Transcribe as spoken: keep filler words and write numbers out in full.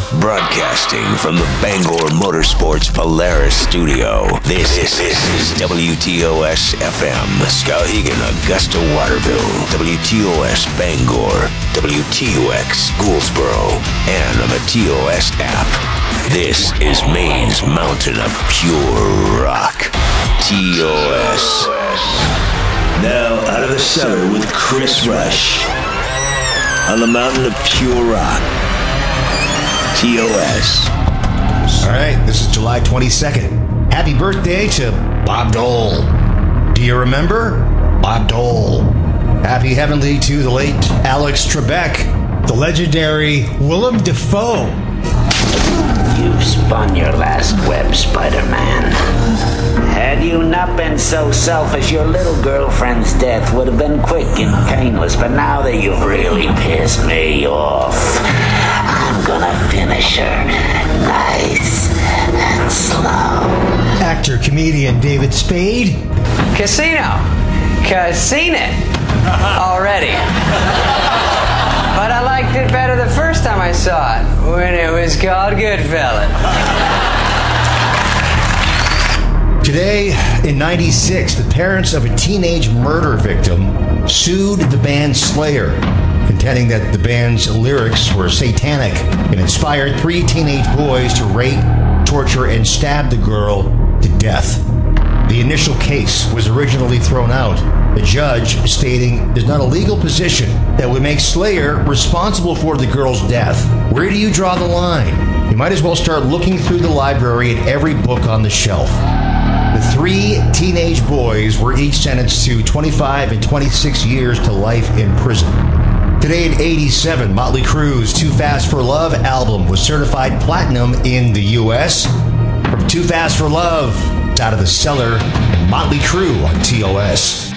Broadcasting from the Bangor Motorsports Polaris studio, this, this, this is W T O S F M, Skowhegan, Augusta, Waterville, W T O S Bangor, W T O X Gouldsboro, and on the T O S app. This is Maine's mountain of pure rock, T O S. Now out of the cellar with Chris Rush, on the mountain of pure rock, T O S. All right, this is July twenty-second. Happy birthday to Bob Dole. Do you remember? Bob Dole. Happy heavenly to the late Alex Trebek. The legendary Willem Dafoe. You've spun your last web, Spider-Man. Had you not been so selfish, your little girlfriend's death would have been quick and painless, but now that you've really pissed me off, I'm gonna finish her nice and slow. Actor, comedian David Spade. Casino. Casino. Already. But I liked it better the first time I saw it, when it was called Goodfellas. Today, in ninety-six, the parents of a teenage murder victim sued the band Slayer, contending that the band's lyrics were satanic and inspired three teenage boys to rape, torture, and stab the girl to death. The initial case was originally thrown out, the judge stating there's not a legal position that would make Slayer responsible for the girl's death. Where do you draw the line? You might as well start looking through the library at every book on the shelf. The three teenage boys were each sentenced to twenty-five and twenty-six years to life in prison. Today in eighty-seven, Motley Crue's Too Fast for Love album was certified platinum in the U S. From Too Fast for Love, it's Out of the Cellar, and Motley Crue on T O S.